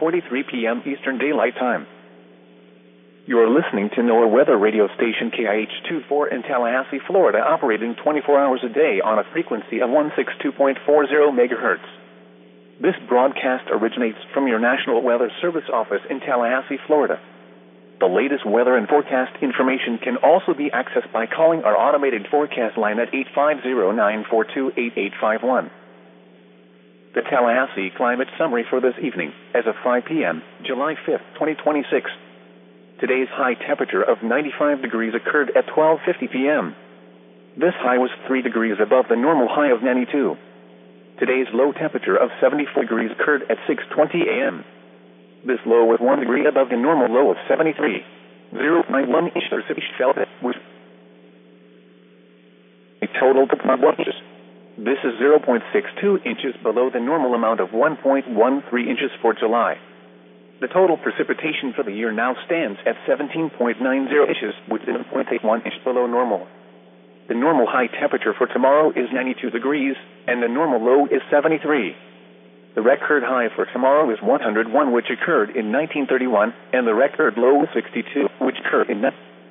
8:43 p.m. Eastern Daylight Time. You are listening to NOAA weather radio station KIH-24 in Tallahassee, Florida, operating 24 hours a day on a frequency of 162.40 megahertz. This broadcast originates from your National Weather Service office in Tallahassee, Florida. The latest weather and forecast information can also be accessed by calling our automated forecast line at 850-942-8851. The Tallahassee Climate Summary for this evening, as of 5 p.m., July 5th, 2026. Today's high temperature of 95 degrees occurred at 12:50 p.m. This high was 3 degrees above the normal high of 92. Today's low temperature of 74 degrees occurred at 6:20 a.m. This low was 1 degree above the normal low of 73. 0.1 inch precipitation fell with a total of 1 inches. This is 0.62 inches below the normal amount of 1.13 inches for July. The total precipitation for the year now stands at 17.90 inches, which is 0.81 inches below normal. The normal high temperature for tomorrow is 92 degrees, and the normal low is 73. The record high for tomorrow is 101, which occurred in 1931, and the record low is 62, which occurred in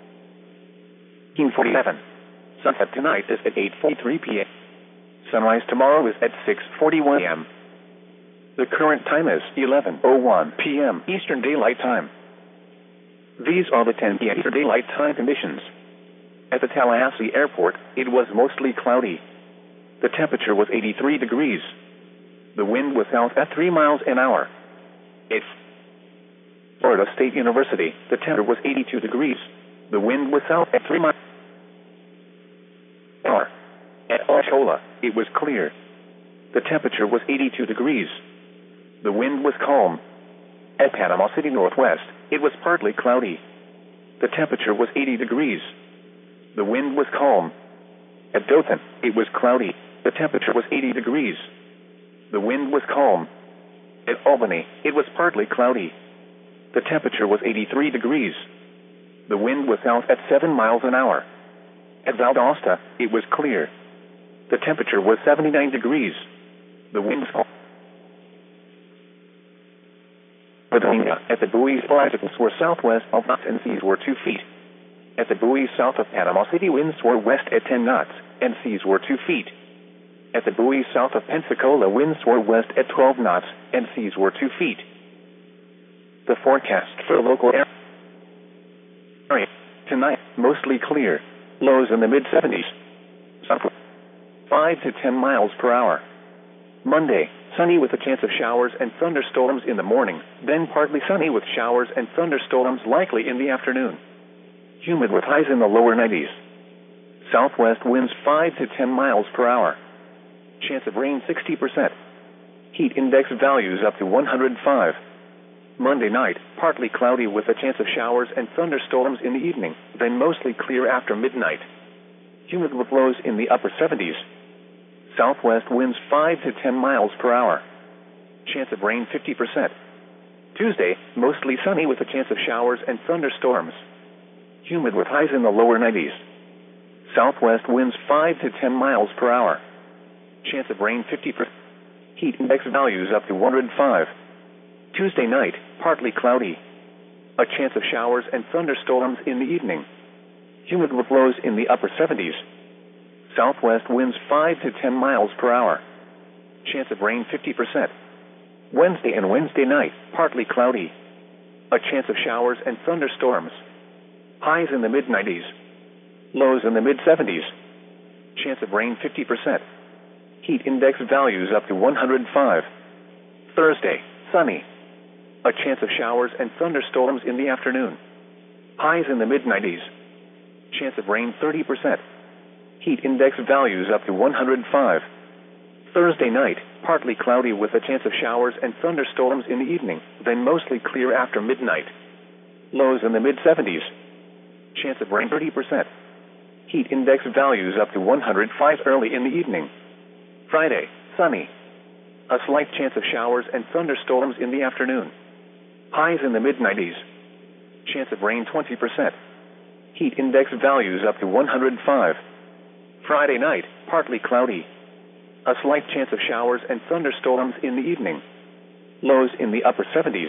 1947. Sunset tonight is at 8:43 p.m. Sunrise tomorrow is at 6:41 a.m. The current time is 11:01 p.m. Eastern Daylight Time. These are the 10 p.m. Eastern Daylight Time conditions. At the Tallahassee Airport, it was mostly cloudy. The temperature was 83 degrees. The wind was south at 3 miles an hour. At Florida State University, the temperature was 82 degrees. The wind was south at 3 miles an hour. At Altola, it was clear. The temperature was 82 degrees. The wind was calm. At Panama City Northwest, it was partly cloudy. The temperature was 80 degrees. The wind was calm. At Dothan, it was cloudy. The temperature was 80 degrees. The wind was calm. At Albany, it was partly cloudy. The temperature was 83 degrees. The wind was south at 7 miles an hour. At Valdosta, it was clear. The temperature was 79 degrees. The wind was calm. At the buoys, bicycles were southwest of knots and seas were 2 feet. At the buoys south of Panama City, winds were west at 10 knots, and seas were 2 feet. At the buoys south of Pensacola, winds were west at 12 knots, and seas were 2 feet. The forecast for the local area tonight, mostly clear, lows in the mid-70s. 5 to 10 miles per hour. Monday, sunny with a chance of showers and thunderstorms in the morning, then partly sunny with showers and thunderstorms likely in the afternoon. Humid with highs in the lower 90s. Southwest winds 5 to 10 miles per hour. Chance of rain 60%. Heat index values up to 105. Monday night, partly cloudy with a chance of showers and thunderstorms in the evening, then mostly clear after midnight. Humid with lows in the upper 70s. Southwest winds 5 to 10 miles per hour. Chance of rain 50%. Tuesday, mostly sunny with a chance of showers and thunderstorms. Humid with highs in the lower 90s. Southwest winds 5 to 10 miles per hour. Chance of rain 50%. Heat index values up to 105. Tuesday night, partly cloudy. A chance of showers and thunderstorms in the evening. Humid with lows in the upper 70s. Southwest winds 5 to 10 miles per hour. Chance of rain 50%. Wednesday and Wednesday night, partly cloudy. A chance of showers and thunderstorms. Highs in the mid-90s. Lows in the mid-70s. Chance of rain 50%. Heat index values up to 105. Thursday, sunny. A chance of showers and thunderstorms in the afternoon. Highs in the mid-90s. Chance of rain 30%. Heat index values up to 105. Thursday night, partly cloudy with a chance of showers and thunderstorms in the evening, then mostly clear after midnight. Lows in the mid-70s. Chance of rain 30%. Heat index values up to 105 early in the evening. Friday, sunny. A slight chance of showers and thunderstorms in the afternoon. Highs in the mid-90s. Chance of rain 20%. Heat index values up to 105. Friday night, partly cloudy. A slight chance of showers and thunderstorms in the evening. Lows in the upper 70s.